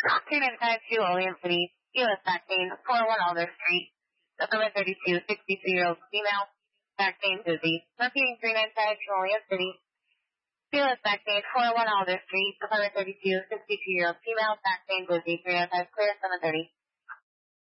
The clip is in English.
3952 Olean City, U.S. back pain, 41 Alder Street, November 32, 63-year-old female, back pain busy. Repeating 3952 Olean City, U.S. back pain, 41 Alder Street, November 32, 62-year-old female, back pain busy, 305 clear, 7:30.